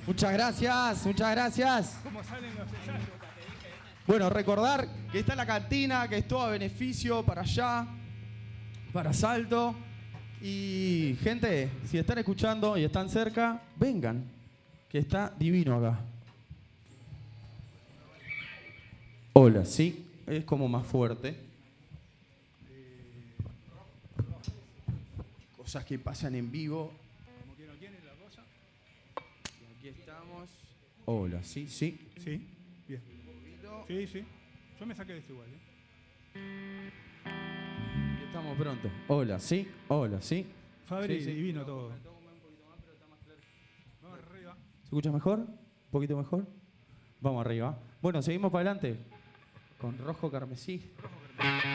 Muchas gracias, muchas gracias. ¿Cómo salen los ensayos? Bueno, recordar que está la cantina, que es todo a beneficio para allá, para Salto. Y gente, si están escuchando y están cerca, vengan, que está divino acá. Hola, sí, es como más fuerte. Cosas que pasan en vivo. Como que no tiene la cosa. Y aquí estamos. Hola, sí, sí. Sí, bien. Sí, sí. Yo me saqué de esto igual, Y estamos pronto. Hola, sí, hola, sí. Fabri, Sí, sí. divino todo. Vamos arriba. ¿Se escucha mejor? ¿Un poquito mejor? Vamos arriba. Bueno, seguimos para adelante. Con rojo carmesí.